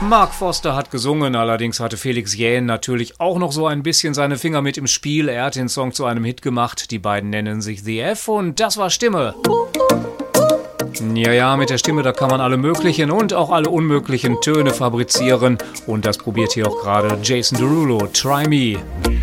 Mark Foster hat gesungen, allerdings hatte Felix Jähn natürlich auch noch so ein bisschen seine Finger mit im Spiel. Er hat den Song zu einem Hit gemacht. Die beiden nennen sich The F und das war Stimme. Ja, mit der Stimme, da kann man alle möglichen und auch alle unmöglichen Töne fabrizieren. Und das probiert hier auch gerade Jason Derulo. Try Me.